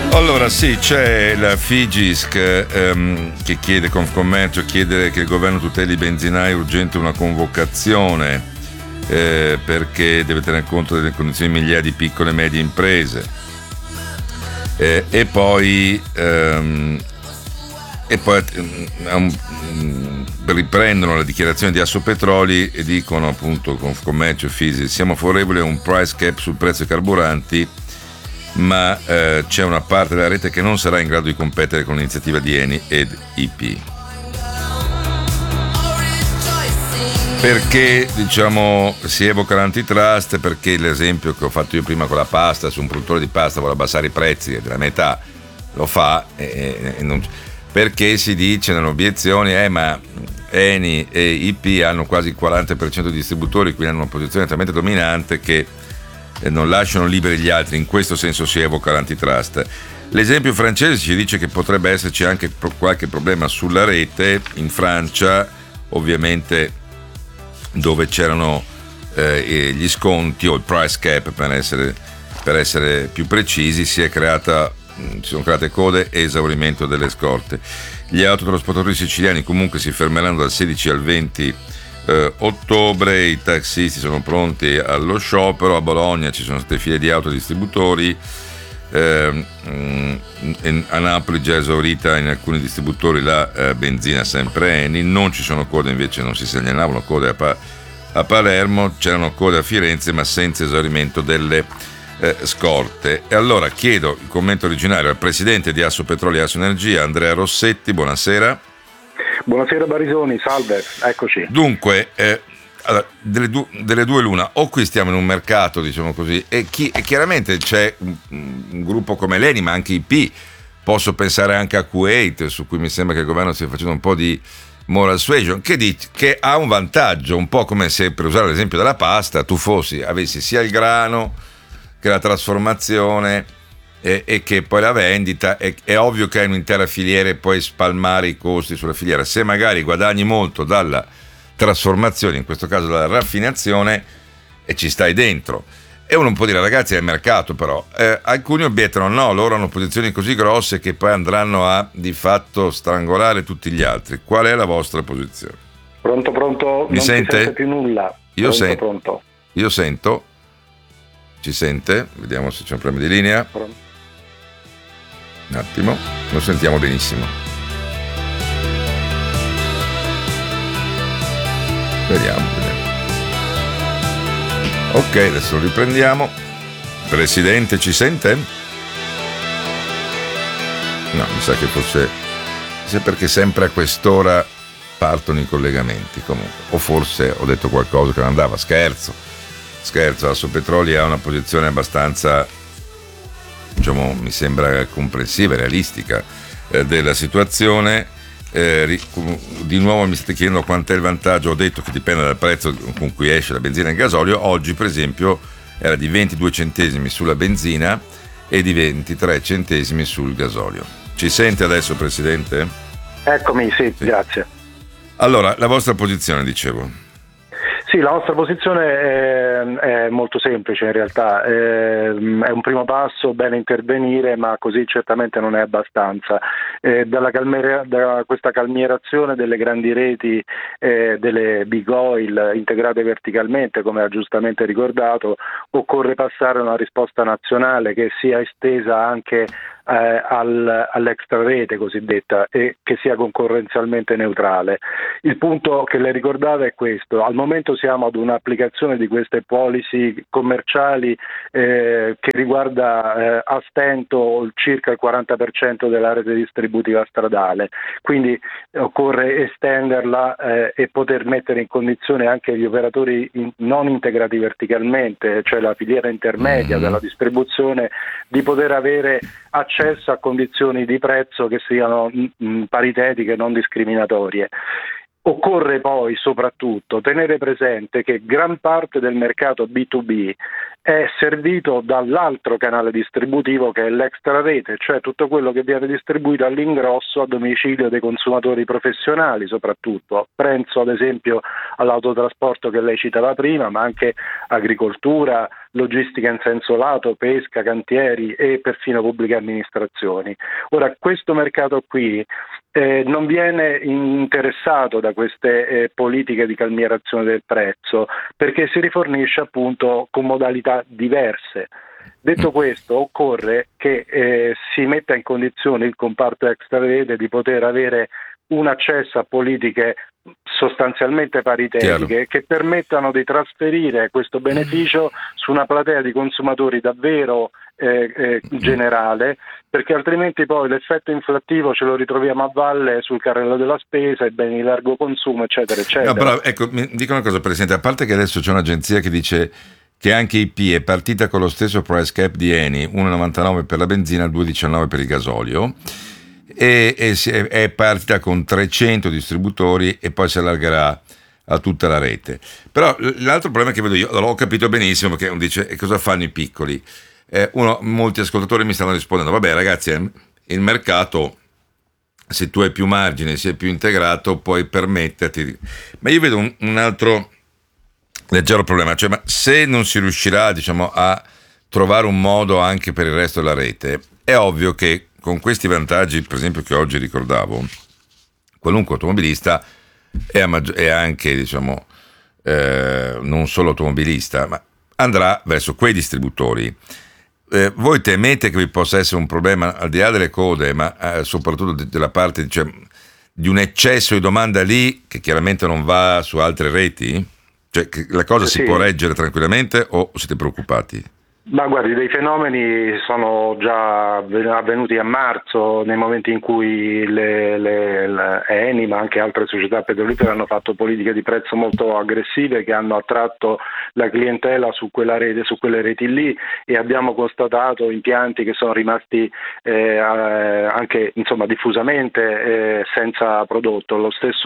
Allora sì, c'è la Figisc che chiede, Confcommercio chiede che il governo tuteli i benzinai, urgente una convocazione perché deve tener conto delle condizioni di migliaia di piccole e medie imprese. E poi riprendono la dichiarazione di Assopetroli e dicono appunto Confcommercio e Figisc: siamo favorevoli a un price cap sul prezzo dei carburanti, ma c'è una parte della rete che non sarà in grado di competere con l'iniziativa di Eni ed IP. Perché diciamo si evoca l'antitrust? Perché l'esempio che ho fatto io prima con la pasta, su un produttore di pasta vuole abbassare i prezzi della metà, lo fa perché si dice nelle obiezioni ma Eni e IP hanno quasi il 40% di distributori, quindi hanno una posizione talmente dominante che non lasciano liberi gli altri. In questo senso si evoca l'antitrust. L'esempio francese ci dice che potrebbe esserci anche qualche problema sulla rete in Francia, ovviamente, dove c'erano gli sconti o il price cap, per essere più precisi, si sono create code e esaurimento delle scorte. Gli autotrasportatori siciliani comunque si fermeranno dal 16 al 20 ottobre, i taxisti sono pronti allo sciopero, a Bologna ci sono state file di autodistributori, a Napoli già esaurita in alcuni distributori la benzina sempre Eni, non ci sono code, invece non si segnalavano code a Palermo, c'erano code a Firenze ma senza esaurimento delle scorte. E allora chiedo il commento originario al presidente di Assopetroli e Assoenergia, Andrea Rossetti. Buonasera. Buonasera Barisoni, salve, eccoci. Dunque, allora, delle due l'una, o qui stiamo in un mercato, diciamo così, e chiaramente c'è un gruppo come l'Eni, ma anche IP, posso pensare anche a Kuwait, su cui mi sembra che il governo stia facendo un po' di moral suasion, che ha un vantaggio, un po' come se, per usare l'esempio della pasta, tu avessi sia il grano che la trasformazione e che poi la vendita. È ovvio che hai un'intera filiera e puoi spalmare i costi sulla filiera. Se magari guadagni molto dalla trasformazione, in questo caso dalla raffinazione, e ci stai dentro, e uno può dire ragazzi è il mercato, però alcuni obiettano no, loro hanno posizioni così grosse che poi andranno a di fatto strangolare tutti gli altri. Qual è la vostra posizione? Pronto, mi non sente? Si sente più nulla. Pronto. Io sento. Ci sente? Vediamo se c'è un problema di linea. Pronto. Un attimo, lo sentiamo benissimo. Vediamo. Ok, adesso lo riprendiamo. Presidente, ci sente? No, mi sa che forse perché sempre a quest'ora partono i collegamenti, comunque. O forse ho detto qualcosa che non andava. Scherzo, Assopetroli ha una posizione abbastanza, diciamo, mi sembra comprensiva e realistica della situazione. Di nuovo mi state chiedendo quant'è il vantaggio. Ho detto che dipende dal prezzo con cui esce la benzina e il gasolio. Oggi per esempio era di 22 centesimi sulla benzina e di 23 centesimi sul gasolio. Ci sente adesso, Presidente? Eccomi, sì. Grazie. Allora, la vostra posizione, dicevo. Sì, la nostra posizione è molto semplice in realtà, è un primo passo, bene intervenire, ma così certamente non è abbastanza. Da questa calmierazione delle grandi reti, delle big oil integrate verticalmente, come ha giustamente ricordato, occorre passare a una risposta nazionale che sia estesa anche all'extrarete cosiddetta e che sia concorrenzialmente neutrale. Il punto che lei ricordava è questo: al momento siamo ad un'applicazione di queste policy commerciali che riguarda a stento circa il 40% della rete distributiva stradale, quindi occorre estenderla e poter mettere in condizione anche gli operatori non integrati verticalmente, cioè la filiera intermedia della distribuzione, di poter avere accesso a condizioni di prezzo che siano paritetiche, non discriminatorie. Occorre poi soprattutto tenere presente che gran parte del mercato B2B è servito dall'altro canale distributivo che è l'extrarete, cioè tutto quello che viene distribuito all'ingrosso a domicilio dei consumatori professionali soprattutto. Penso ad esempio all'autotrasporto che lei citava prima, ma anche agricoltura, logistica in senso lato, pesca, cantieri e perfino pubbliche amministrazioni. Ora, questo mercato qui non viene interessato da queste politiche di calmierazione del prezzo perché si rifornisce appunto con modalità diverse. Detto questo, occorre che si metta in condizione il comparto extrarete di poter avere un accesso a politiche sostanzialmente paritetiche Chiaro. che permettano di trasferire questo beneficio su una platea di consumatori davvero generale, perché altrimenti poi l'effetto inflattivo ce lo ritroviamo a valle sul carrello della spesa, i beni di largo consumo, eccetera, eccetera. No, però ecco, mi dico una cosa, Presidente, a parte che adesso c'è un'agenzia che dice che anche IP è partita con lo stesso price cap di Eni, 1,99 per la benzina, 2,19 per il gasolio, è partita con 300 distributori e poi si allargherà a tutta la rete. Però l'altro problema che vedo io, l'ho capito benissimo, perché uno dice, e cosa fanno i piccoli? Molti ascoltatori mi stanno rispondendo, vabbè ragazzi, il mercato, se tu hai più margine, sei più integrato, puoi permetterti. Ma io vedo un altro leggero problema, cioè, ma se non si riuscirà, diciamo, a trovare un modo anche per il resto della rete, è ovvio che con questi vantaggi, per esempio, che oggi ricordavo, qualunque automobilista è anche, diciamo, non solo automobilista, ma andrà verso quei distributori. Voi temete che vi possa essere un problema al di là delle code, ma soprattutto della parte, cioè, di un eccesso di domanda lì che chiaramente non va su altre reti? Cioè, che la cosa si può reggere tranquillamente o siete preoccupati? Ma guardi, dei fenomeni sono già avvenuti a marzo, nei momenti in cui Eni, ma anche altre società petrolifere hanno fatto politiche di prezzo molto aggressive che hanno attratto la clientela su quella rete, su quelle reti lì, e abbiamo constatato impianti che sono rimasti anche insomma diffusamente senza prodotto. Lo stesso